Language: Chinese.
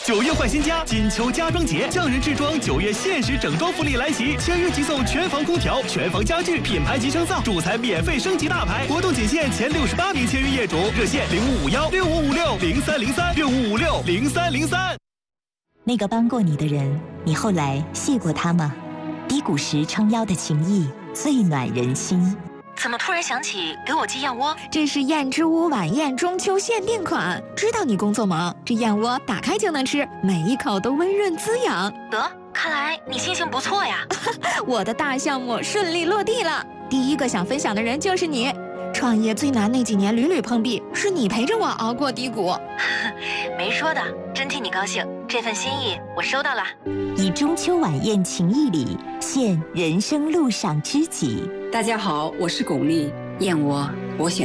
9月换新家，金秋家装节，匠人制装9月限时整装福利来袭，签约即送全房空调、全房家具、品牌级升噪，主材免费升级大牌。活动仅限前68名签约业主，热线05516556030365560303。 那个帮过你的人，你后来谢过他吗？低谷时撑腰的情谊，最暖人心。 怎么突然想起给我寄燕窝？ 这是燕之屋晚宴中秋限定款，知道你工作忙，这燕窝打开就能吃，每一口都温润滋养。 得，看来你心情不错呀。 我的大项目顺利落地了，第一个想分享的人就是你。创业最难那几年屡屡碰壁，是你陪着我熬过低谷。 没说的，真替你高兴，这份心意我收到了。 以中秋晚宴情谊里现人生路上知己。 大家好，我是巩俐，燕窝我选